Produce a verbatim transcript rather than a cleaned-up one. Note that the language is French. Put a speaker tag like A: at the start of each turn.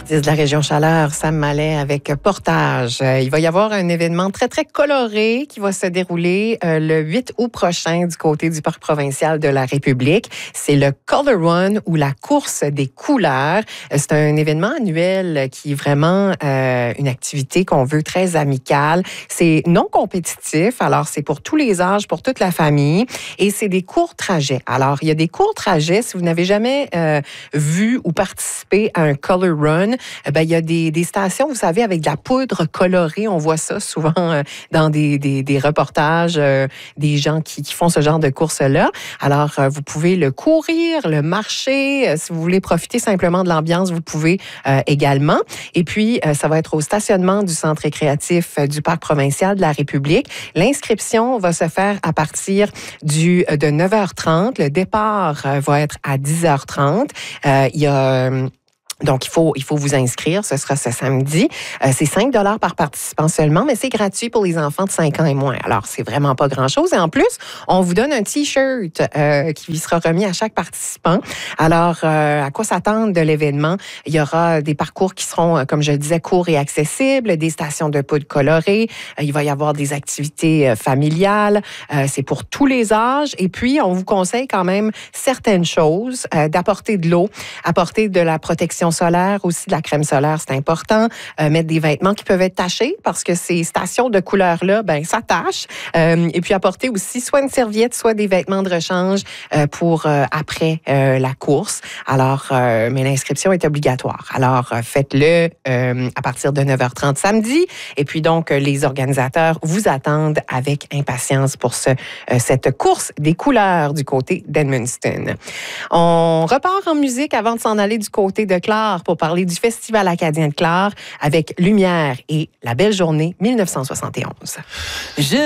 A: Artiste de la région Chaleur, Sam Mallet avec Portage. Euh, il va y avoir un événement très, très coloré qui va se dérouler euh, le huit août prochain du côté du Parc provincial de la République. C'est le Color Run ou la course des couleurs. Euh, c'est un événement annuel qui est vraiment euh, une activité qu'on veut très amicale. C'est non compétitif, alors c'est pour tous les âges, pour toute la famille. Et c'est des courts trajets. Alors, il y a des courts trajets. Si vous n'avez jamais euh, vu ou participé à un Color Run, ben, il y a des, des stations, vous savez, avec de la poudre colorée. On voit ça souvent euh, dans des, des, des reportages, euh, des gens qui, qui font ce genre de course-là. Alors, euh, vous pouvez le courir, le marcher. Euh, si vous voulez profiter simplement de l'ambiance, vous pouvez euh, également. Et puis, euh, ça va être au stationnement du centre récréatif euh, du Parc provincial de la République. L'inscription va se faire à partir du, de neuf heures trente. Le départ euh, va être à dix heures trente. Euh, il y a... Euh, Donc, il faut, il faut vous inscrire. Ce sera ce samedi. Euh, c'est cinq dollars par participant seulement, mais c'est gratuit pour les enfants de cinq ans et moins. Alors, c'est vraiment pas grand-chose. Et en plus, on vous donne un T-shirt euh, qui sera remis à chaque participant. Alors, euh, à quoi s'attendre de l'événement? Il y aura des parcours qui seront, comme je le disais, courts et accessibles, des stations de poudre colorées. Euh, il va y avoir des activités euh, familiales. Euh, c'est pour tous les âges. Et puis, on vous conseille quand même certaines choses, euh, d'apporter de l'eau, apporter de la protection solaire, aussi de la crème solaire, c'est important. Euh, mettre des vêtements qui peuvent être tachés parce que ces stations de couleurs-là, ben ça tache. Euh, et puis apporter aussi soit une serviette, soit des vêtements de rechange euh, pour euh, après euh, la course. Alors, euh, mais l'inscription est obligatoire. Alors, euh, faites-le euh, à partir de neuf heures trente samedi. Et puis donc, euh, les organisateurs vous attendent avec impatience pour ce, euh, cette course des couleurs du côté d'Edmundston. On repart en musique avant de s'en aller du côté de Clare pour parler du Festival acadien de Clare avec Lumière et La Belle Journée mille neuf cent soixante et onze. Je